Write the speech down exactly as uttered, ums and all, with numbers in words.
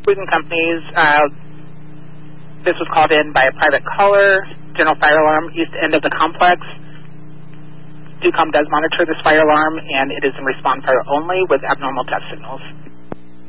Wheaton Companies. Uh, this was called in by a private caller. General fire alarm, east end of the complex. D COM does monitor this fire alarm, and it is in response fire only with abnormal test signals.